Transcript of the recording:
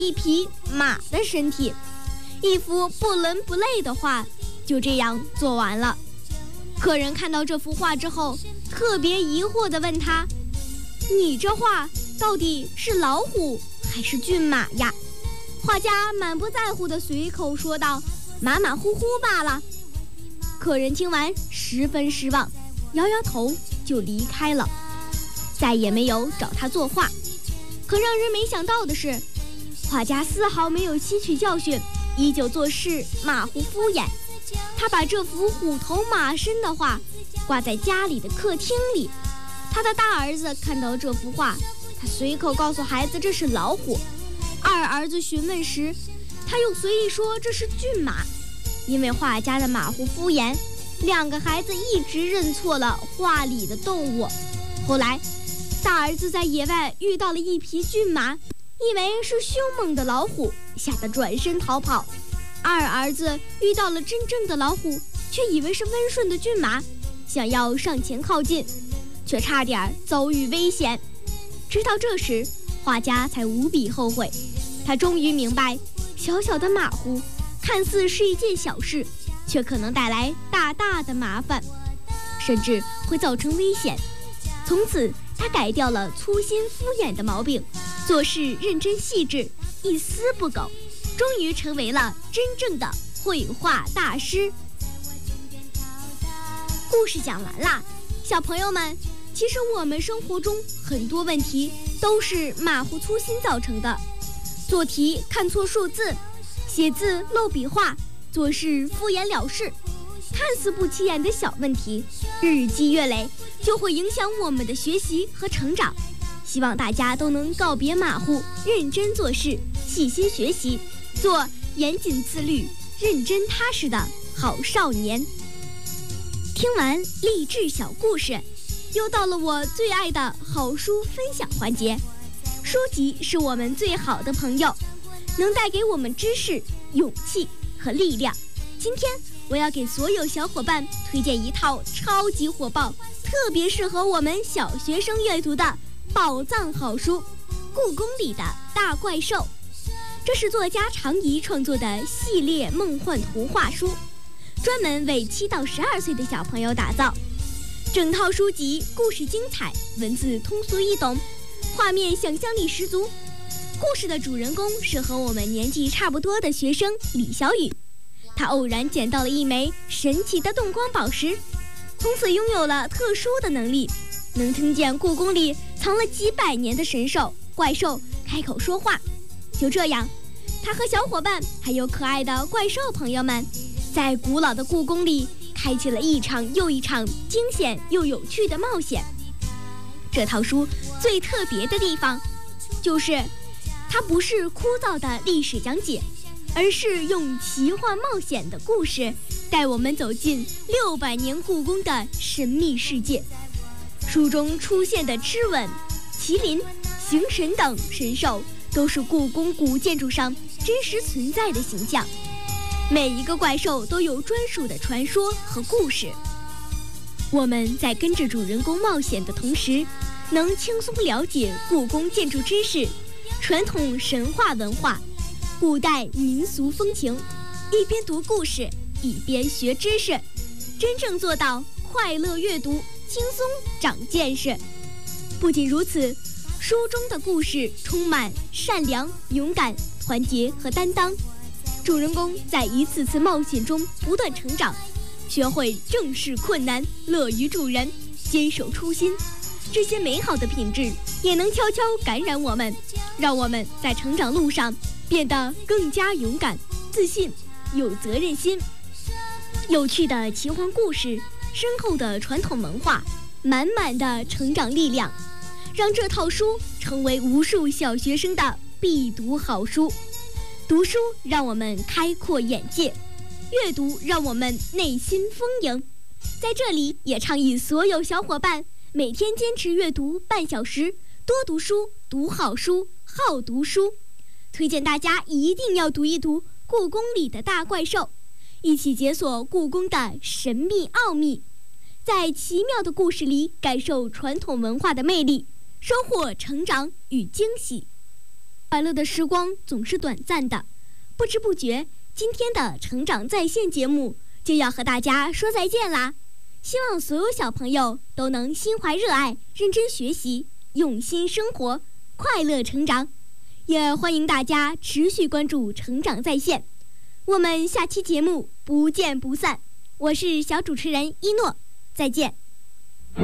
一匹马的身体，一幅不伦不类的画就这样做完了。客人看到这幅画之后，特别疑惑地问他：“你这画到底是老虎还是骏马呀？”画家满不在乎地随口说道：“马马虎虎罢了。”客人听完十分失望，摇摇头就离开了，再也没有找他作画。可让人没想到的是，画家丝毫没有吸取教训，依旧做事马虎敷衍。他把这幅虎头马身的画挂在家里的客厅里。他的大儿子看到这幅画，他随口告诉孩子这是老虎。二儿子询问时，他又随意说这是骏马。因为画家的马虎敷衍，两个孩子一直认错了画里的动物。后来大儿子在野外遇到了一匹骏马，以为是凶猛的老虎，吓得转身逃跑。二儿子遇到了真正的老虎，却以为是温顺的骏马，想要上前靠近，却差点遭遇危险。直到这时，画家才无比后悔。他终于明白，小小的马虎看似是一件小事，却可能带来大大的麻烦，甚至会造成危险。从此他改掉了粗心敷衍的毛病，做事认真细致，一丝不苟，终于成为了真正的绘画大师。故事讲完了，小朋友们，其实我们生活中很多问题都是马虎粗心造成的。做题看错数字，写字漏笔画，做事敷衍了事，看似不起眼的小问题，日积月累就会影响我们的学习和成长。希望大家都能告别马虎，认真做事，细心学习，做严谨自律、认真踏实的好少年。听完励志小故事，又到了我最爱的好书分享环节。书籍是我们最好的朋友，能带给我们知识、勇气和力量。今天我要给所有小伙伴推荐一套超级火爆、特别适合我们小学生阅读的宝藏好书《故宫里的大怪兽》。这是作家常怡创作的系列梦幻图画书，专门为7到12岁的小朋友打造。整套书籍故事精彩，文字通俗易懂，画面想象力十足。故事的主人公是和我们年纪差不多的学生李小雨，他偶然捡到了一枚神奇的动光宝石，从此拥有了特殊的能力，能听见故宫里藏了几百年的神兽怪兽开口说话。就这样，他和小伙伴还有可爱的怪兽朋友们，在古老的故宫里开启了一场又一场惊险又有趣的冒险。这套书最特别的地方，就是它不是枯燥的历史讲解，而是用奇幻冒险的故事带我们走进600年故宫的神秘世界。书中出现的螭吻、麒麟、形神等神兽，都是故宫古建筑上真实存在的形象。每一个怪兽都有专属的传说和故事。我们在跟着主人公冒险的同时，能轻松了解故宫建筑知识、传统神话文化、古代民俗风情，一边读故事一边学知识，真正做到快乐阅读，轻松长见识。不仅如此，书中的故事充满善良、勇敢、团结和担当。主人公在一次次冒险中不断成长，学会正视困难、乐于助人、坚守初心。这些美好的品质也能悄悄感染我们，让我们在成长路上变得更加勇敢、自信、有责任心。有趣的奇幻故事，深厚的传统文化，满满的成长力量，让这套书成为无数小学生的必读好书。读书让我们开阔眼界，阅读让我们内心丰盈。在这里也倡议所有小伙伴每天坚持阅读半小时，多读书，读好书，好读书。推荐大家一定要读一读《故宫里的大怪兽》，一起解锁故宫的神秘奥秘，在奇妙的故事里感受传统文化的魅力，收获成长与惊喜。 快乐的时光总是短暂的，不知不觉，今天的成长在线节目就要和大家说再见啦。希望所有小朋友都能心怀热爱，认真学习，用心生活，快乐成长。也欢迎大家持续关注成长在线，我们下期节目不见不散。我是小主持人一诺，再见。